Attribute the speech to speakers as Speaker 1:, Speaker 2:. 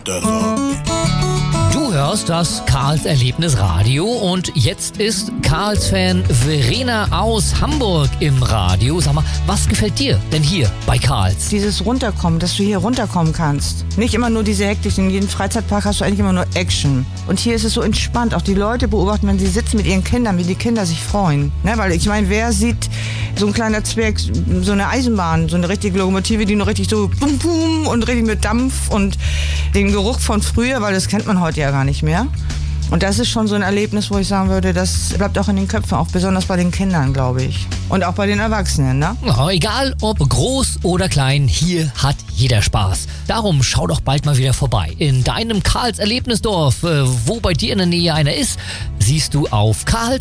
Speaker 1: Du hörst das Karls Erlebnis Radio und jetzt ist Karls Fan Verena aus Hamburg im Radio. Sag mal, was gefällt dir denn hier bei Karls?
Speaker 2: Dieses Runterkommen, dass du hier runterkommen kannst. Nicht immer nur diese Hektik. In jedem Freizeitpark hast du eigentlich immer nur Action. Und hier ist es so entspannt. Auch die Leute beobachten, wenn sie sitzen mit ihren Kindern, wie die Kinder sich freuen. Ne? Weil ich meine, wer sieht so ein kleiner Zwerg, so eine Eisenbahn, so eine richtige Lokomotive, die noch richtig so bum bum und richtig mit Dampf und den Geruch von früher, weil das kennt man heute ja gar nicht mehr. Und das ist schon so ein Erlebnis, wo ich sagen würde, das bleibt auch in den Köpfen, auch besonders bei den Kindern, glaube ich. Und auch bei den Erwachsenen, ne?
Speaker 1: Ja, egal ob groß oder klein, hier hat jeder Spaß. Darum schau doch bald mal wieder vorbei. In deinem Karls Erlebnisdorf, wo bei dir in der Nähe einer ist, siehst du auf Karls